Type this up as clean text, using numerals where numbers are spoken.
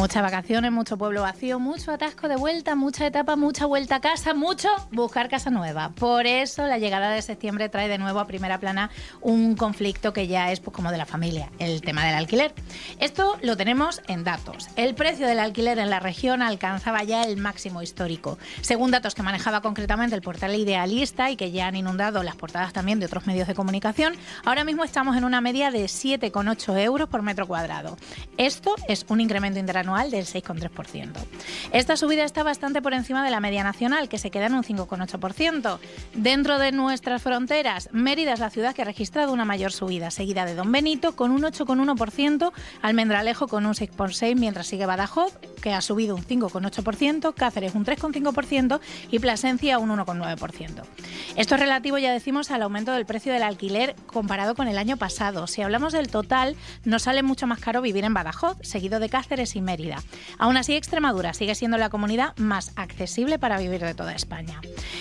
Muchas vacaciones, mucho pueblo vacío, mucho atasco de vuelta, mucha etapa, mucha vuelta a casa, mucho buscar casa nueva. Por eso la llegada de septiembre trae de nuevo a primera plana un conflicto que ya es pues, como de la familia, el tema del alquiler. Esto lo tenemos en datos. El precio del alquiler en la región alcanzaba ya el máximo histórico. Según datos que manejaba concretamente el portal Idealista y que ya han inundado las portadas también de otros medios de comunicación, ahora mismo estamos en una media de 7,8 euros por metro cuadrado. Esto es un incremento interanual del 6,3%. Esta subida está bastante por encima de la media nacional, que se queda en un 5,8%. Dentro de nuestras fronteras, Mérida es la ciudad que ha registrado una mayor subida, seguida de Don Benito con un 8,1%, Almendralejo con un 6,6%, mientras sigue Badajoz, que ha subido un 5,8%, Cáceres un 3,5% y Plasencia un 1,9%. Esto es relativo, ya decimos, al aumento del precio del alquiler comparado con el año pasado. Si hablamos del total, nos sale mucho más caro vivir en Badajoz, seguido de Cáceres y Mérida. Aún así, Extremadura sigue siendo la comunidad más accesible para vivir de toda España.